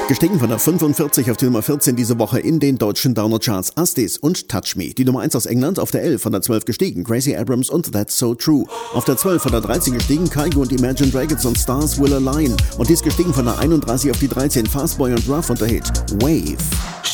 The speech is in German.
Gestiegen von der 45 auf die Nummer 14 diese Woche in den deutschen Downer-Charts. Astis und Touch Me. Die Nummer 1 aus England auf der 11, von der 12 gestiegen. Gracie Abrams und That's So True. Auf der 12 von der 13 gestiegen. Kygo und Imagine Dragons und Stars Will Align. Und dies gestiegen von der 31 auf die 13. Fastboy und Ruff und der Hit Wave.